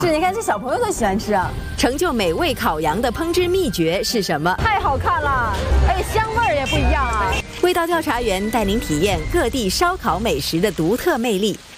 是，你看这小朋友都喜欢吃啊。 成就美味烤羊的烹制秘诀是什么？ 太好看了，而且香味儿也不一样啊。 味道调查员带您体验各地烧烤美食的独特魅力。